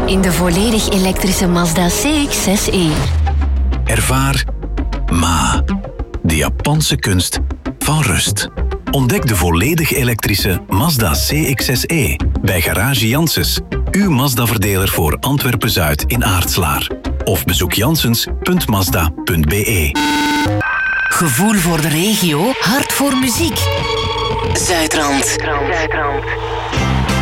in de volledig elektrische Mazda CX-6e. Ervaar Ma, de Japanse kunst van rust. Ontdek de volledig elektrische Mazda CX-6e bij Garage Janssens, uw Mazda-verdeler voor Antwerpen-Zuid in Aartslaar. Of bezoek janssens.mazda.be. Gevoel voor de regio, hart voor muziek. Zuidrand.